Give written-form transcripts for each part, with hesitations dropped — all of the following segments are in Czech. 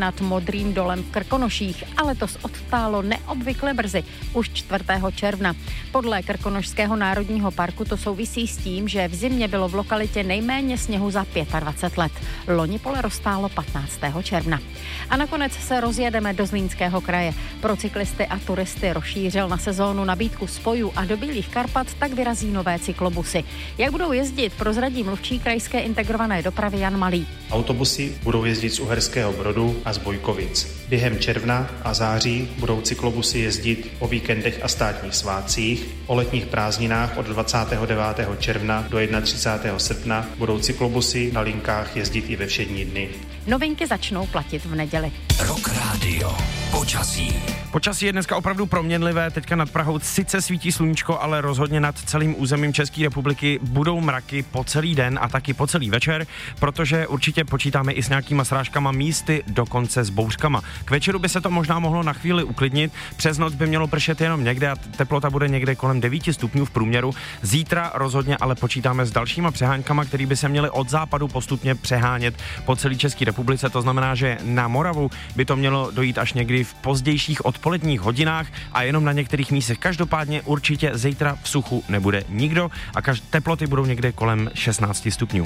nad Modrým dolem v Krkonoších, a letos odtálo neobvykle brzy, už 4. června. Podle Krkonošského národního parku to souvisí s tím, že v zimě bylo v lokalitě nejméně sněhu za 25 let. Loni pole roztálo 15. června. A nakonec se rozjedeme do Zlínského kraje. Pro cyklisty a turisty rozšířil na sezónu nabídku spojů a do Bílých Karpat tak vyrazí nové cyklobusy. Jak budou jezdit, prozradí mluvčí krajské integrované dopravy Jan Malý. Autobusy budou jezdit z Uherského Brodu a z Bojkovic. Během června a září budou cyklobusy jezdit o víkendech a státních svátcích. O letních prázdninách od 29. června do 31. srpna budou cyklobusy na linkách jezdit i ve všední dny. Novinky začnou platit v neděli. Rock Radio. Počasí. Počasí je dneska opravdu proměnlivé, teďka nad Prahou sice svítí sluníčko, ale rozhodně nad celým územím České republiky budou mraky po celý den a taky po celý večer, protože určitě počítáme i s nějakýma srážkama, místy dokonce s bouřkama. K večeru by se to možná mohlo na chvíli uklidnit, přes noc by mělo pršet jenom někde a teplota bude někde kolem 9 stupňů v průměru. Zítra rozhodně ale počítáme s dalšíma přeháňkama, které by se měly od západu postupně přehánět po celé České republice. To znamená, že na Moravu by to mělo dojít až někdy v pozdějších odpoledních hodinách a jenom na některých místech. Každopádně určitě zítra v suchu nebude nikdo a teploty budou někde kolem 16 stupňů.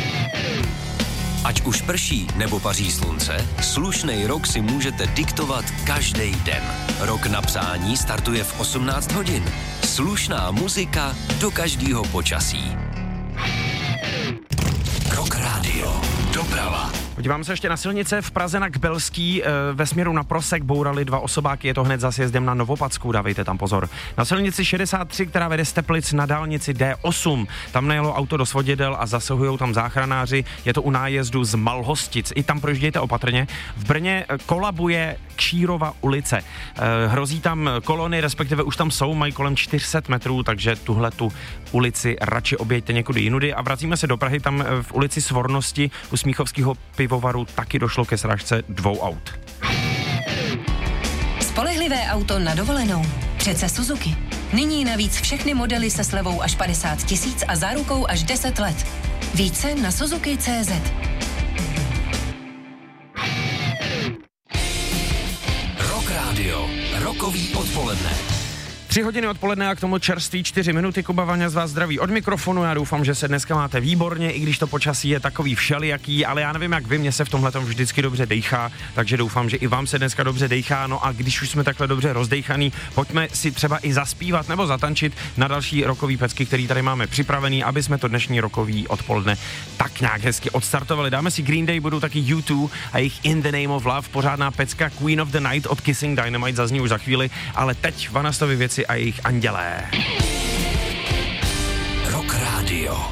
Ať už prší nebo paří slunce, slušnej rok si můžete diktovat každý den. Rok na přání startuje v 18 hodin. Slušná muzika do každého počasí. Rock Radio. Doprava. Podíváme se ještě na silnice. V Praze na Kbelský ve směru na Prosek bourali 2 osobáky, je to hned za sjezdem na Novopadskou, dávejte tam pozor. Na silnici 63, která vede z Teplic na dálnici D8, tam najelo auto do svodidel a zasahujou tam záchranáři, je to u nájezdu z Malhostic, i tam projíždějte opatrně. V Brně kolabuje Kšírova ulice, hrozí tam kolony, respektive už tam jsou, mají kolem 400 metrů, takže tuhle tu ulici radši objeďte někudy jinudy a vracíme se do Prahy, tam v ulici Svornosti u Smíchovského pivovaru taky došlo ke srážce 2 aut. Spolehlivé auto na dovolenou. Přece Suzuki. Nyní navíc všechny modely se slevou až 50 000 a zárukou až 10 let. Více na Suzuki.cz. Rock Radio. Rokový odpoledne. 3 hodiny odpoledne a k tomu čerství 4 minuty. Kuba Vaňa z vás zdraví od mikrofonu. Já doufám, že se dneska máte výborně, i když to počasí je takový všelijaký, ale já nevím jak vy, mně se v tomhletom vždycky dobře dejchá, takže doufám, že i vám se dneska dobře dejchá. No a když už jsme takhle dobře rozdejchaný, pojďme si třeba i zaspívat nebo zatančit na další rokový pecky, který tady máme připravený, aby jsme to dnešní rokový odpoledne tak nějak hezky odstartovali. Dáme si Green Day, budou taky U2 a jejich In the Name of Love, pořádná pecka Queen of the Night od Kissing Dynamite zazní už za chvíli, ale teď Vanastovy věci a jejich Andělé. Rock Radio.